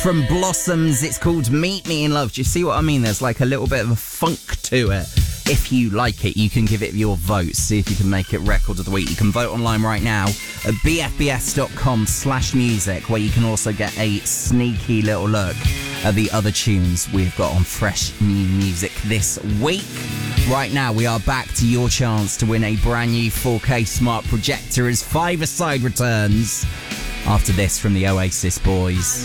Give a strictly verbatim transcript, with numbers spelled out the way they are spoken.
From Blossoms, it's called Meet Me in Love. Do you see what I mean? There's like a little bit of a funk to it. If you like it, you can give it your vote. See if you can make it Record of the Week. You can vote online right now at bfbs.com slash music, where you can also get a sneaky little look at the other tunes we've got on Fresh New Music this week. Right now, we are back to your chance to win a brand new four K smart projector as Five-A-Side returns after this from the Oasis Boys.